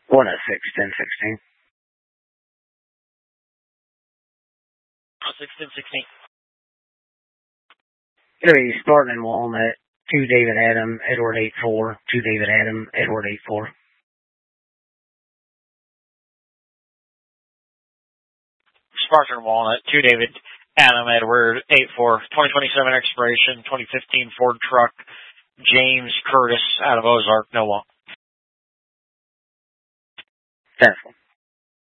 106-10-16. 106-10-16. It'll be Spartan and Walnut, 2 David Adam, Edward 8-4, 2 David Adam, Edward 8-4. Spartan and Walnut, 2 David Adam, Edward 8-4, 2027 expiration, 2015 Ford truck, James Curtis out of Ozark, no long. That's one.